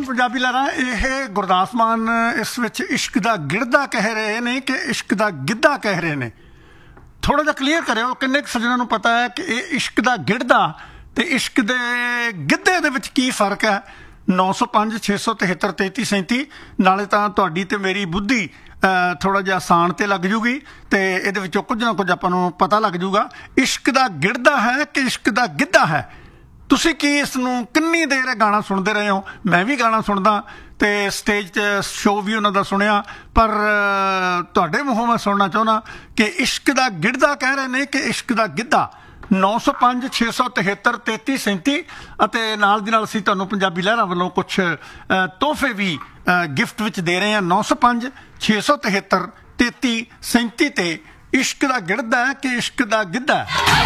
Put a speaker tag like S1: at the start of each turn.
S1: ਪੰਜਾਬੀ ਲਹਿਰਾਂ ਇਹ ਗੁਰਦਾਸ ਮਾਨ ਇਸ ਵਿੱਚ ਇਸ਼ਕ ਦਾ ਗਿੜਦਾ ਕਹਿ ਰਹੇ ਨੇ ਕਿ ਇਸ਼ਕ ਦਾ ਗਿੱਧਾ ਕਹਿ ਰਹੇ ਨੇ। ਥੋੜ੍ਹਾ ਜਿਹਾ ਕਲੀਅਰ ਕਰਿਓ, ਕਿੰਨੇ ਕੁ ਸੱਜਣਾਂ ਨੂੰ ਪਤਾ ਹੈ ਕਿ ਇਹ ਇਸ਼ਕ ਦਾ ਗਿੜਦਾ ਤੇ ਇਸ਼ਕ ਦੇ ਗਿੱਧੇ ਦੇ ਵਿੱਚ ਕੀ ਫਰਕ ਹੈ। 905 673 33 37 ਨਾਲੇ ਤਾਂ ਤੁਹਾਡੀ ਤੇ ਮੇਰੀ ਬੁੱਧੀ ਥੋੜ੍ਹਾ ਜਿਹਾ ਆਸਾਨ ਤੇ ਲੱਗ ਜੂਗੀ ਤੇ ਇਹਦੇ ਵਿੱਚੋਂ ਕੁਝ ਨਾ ਕੁਝ ਆਪਾਂ ਨੂੰ ਪਤਾ ਲੱਗ ਜੂਗਾ। ਇਸ਼ਕ ਦਾ ਗਿੜਦਾ ਹੈ ਕਿ ਇਸ਼ਕ ਦਾ ਗਿੱਧਾ ਹੈ। ਤੁਸੀਂ ਕੀ ਇਸ ਨੂੰ ਕਿੰਨੀ ਦੇਰ ਗਾਣਾ ਸੁਣਦੇ ਰਹੇ ਹੋ? ਮੈਂ ਵੀ ਗਾਣਾ ਸੁਣਦਾ ਤੇ ਸਟੇਜ 'ਤੇ ਸ਼ੋਅ ਵੀ ਉਹਨਾਂ ਦਾ ਸੁਣਿਆ, ਪਰ ਤੁਹਾਡੇ ਮੂੰਹੋਂ ਮੈਂ ਸੁਣਨਾ ਚਾਹੁੰਦਾ ਕਿ ਇਸ਼ਕ ਦਾ ਗਿੜਦਾ ਕਹਿ ਰਹੇ ਨੇ ਕਿ ਇਸ਼ਕ ਦਾ ਗਿੱਧਾ। 905 673 33 37 ਅਤੇ ਨਾਲ ਦੀ ਨਾਲ ਅਸੀਂ ਤੁਹਾਨੂੰ ਪੰਜਾਬੀ ਲਹਿਰਾਂ ਵੱਲੋਂ ਕੁਛ ਤੋਹਫੇ ਵੀ ਗਿਫਟ ਵਿੱਚ ਦੇ ਰਹੇ ਹਾਂ। 905 673 33 37 ਤੇ ਇਸ਼ਕ ਦਾ ਗਿੜਦਾ ਹੈ ਕਿ ਇਸ਼ਕ ਦਾ ਗਿੱਧਾ।